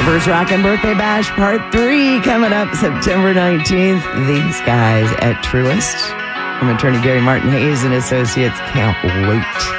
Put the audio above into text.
Members Rockin' Birthday Bash Part 3 coming up September 19th. These guys at Truist. I'm attorney Gary Martin Hayes and Associates. Can't wait.